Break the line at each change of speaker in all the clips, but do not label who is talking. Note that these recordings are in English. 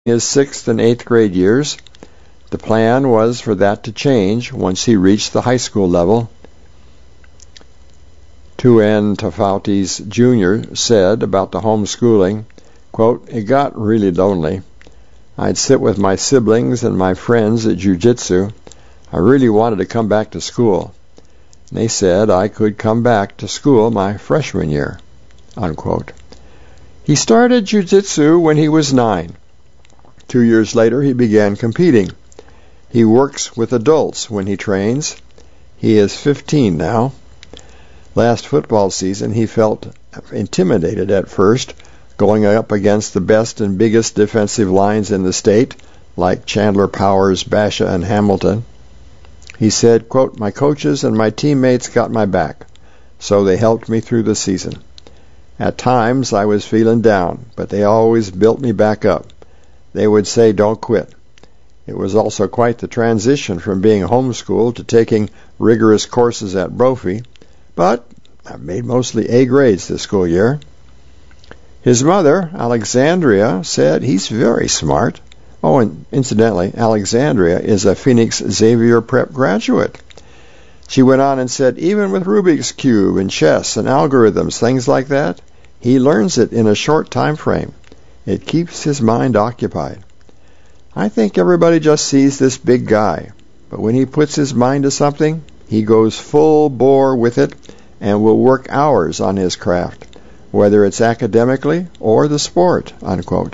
his 6th and 8th grade years. The plan was for that to change once he reached the high school level. Tuan Tafautis Jr. said about the homeschooling, quote, "It got really lonely. I'd sit with my siblings and my friends at jiu-jitsu. I really wanted to come back to school. They said I could come back to school my freshman year," unquote. He started jiu-jitsu when he was 9. 2 years later, he began competing. He works with adults when he trains. He is 15 now. Last football season, he felt intimidated at first, going up against the best and biggest defensive lines in the state, like Chandler, Powers, Basha, and Hamilton. He said, quote, "My coaches and my teammates got my back, so they helped me through the season. At times I was feeling down, but they always built me back up. They would say, 'Don't quit.' It was also quite the transition from being homeschooled to taking rigorous courses at Brophy, but I've made mostly A grades this school year." His mother, Alexandria, said he's very smart. Oh, and incidentally, Alexandria is a Phoenix Xavier Prep graduate. She went on and said, even with Rubik's Cube and chess and algorithms, things like that, he learns it in a short time frame. It keeps his mind occupied. I think everybody just sees this big guy, but when he puts his mind to something, he goes full bore with it and will work hours on his craft, whether it's academically or the sport, unquote.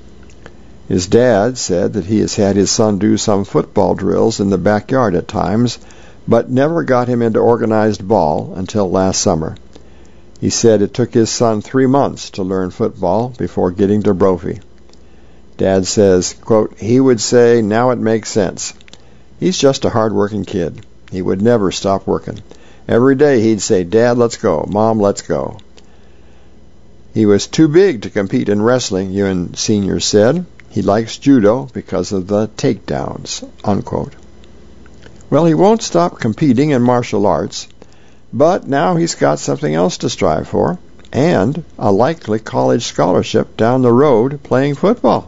His dad said that he has had his son do some football drills in the backyard at times, but never got him into organized ball until last summer. He said it took his son 3 months to learn football before getting to Brophy. Dad says, quote, "He would say, 'Now it makes sense.' He's just a hard-working kid. He would never stop working. Every day he'd say, 'Dad, let's go. Mom, let's go.' He was too big to compete in wrestling," Ewan Sr. said. "He likes judo because of the takedowns," unquote. Well, he won't stop competing in martial arts, but now he's got something else to strive for, and a likely college scholarship down the road playing football.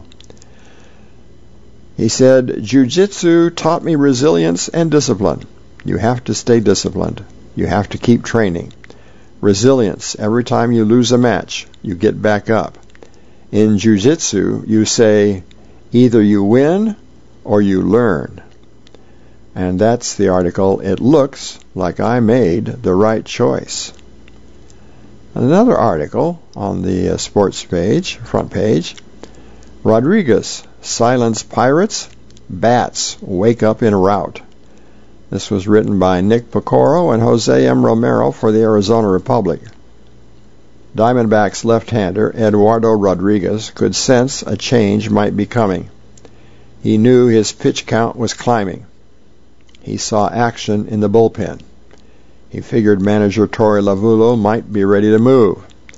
He said, "Jiu-jitsu taught me resilience and discipline. You have to stay disciplined. You have to keep training. Resilience, every time you lose a match, you get back up. In jiu-jitsu, you say, either you win or you learn." And that's the article, "It Looks Like I Made the Right Choice." Another article on the sports page, front page, Rodriguez, silence pirates, bats wake up in rout. This was written by Nick Pecoro and Jose M. Romero for the Arizona Republic. Diamondbacks left-hander Eduardo Rodriguez could sense a change might be coming. He knew his pitch count was climbing. He saw action in the bullpen. He figured manager Torey Lovullo might be ready to move.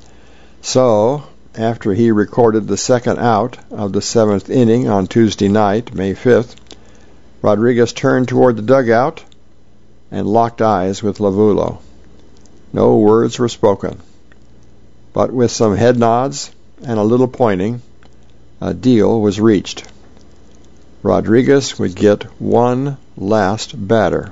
So, after he recorded the second out of the 7th inning on Tuesday night, May 5th, Rodriguez turned toward the dugout and locked eyes with Lovullo. No words were spoken, but with some head nods and a little pointing, a deal was reached. Rodriguez would get one last batter.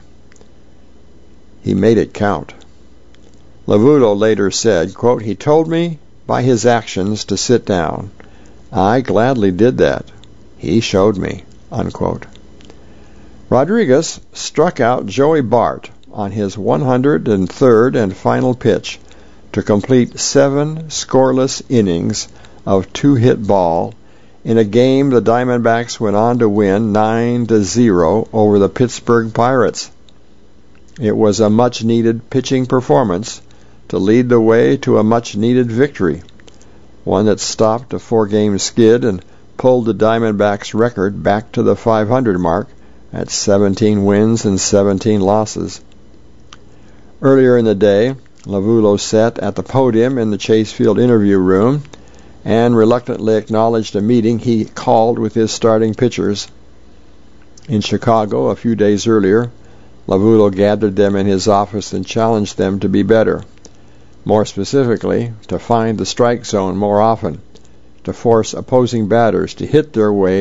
He made it count. Lovullo later said, quote, "He told me by his actions to sit down. I gladly did that. He showed me," unquote. Rodriguez struck out Joey Bart on his 103rd and final pitch to complete 7 scoreless innings of 2-hit ball in a game the Diamondbacks went on to win 9-0 over the Pittsburgh Pirates. It was a much-needed pitching performance to lead the way to a much-needed victory, one that stopped a 4-game skid and pulled the Diamondbacks' record back to the 500 mark at 17 wins and 17 losses. Earlier in the day, Lovullo sat at the podium in the Chase Field interview room and reluctantly acknowledged a meeting he called with his starting pitchers. In Chicago, a few days earlier, Lovullo gathered them in his office and challenged them to be better. More specifically, to find the strike zone more often, to force opposing batters to hit their way